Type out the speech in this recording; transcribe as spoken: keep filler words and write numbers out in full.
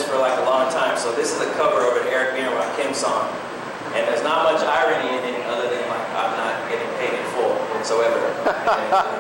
for like a long time. So this is a cover of an Eric B and Rakim song. And there's not much irony in it other than like I'm not getting paid in full whatsoever. And, uh,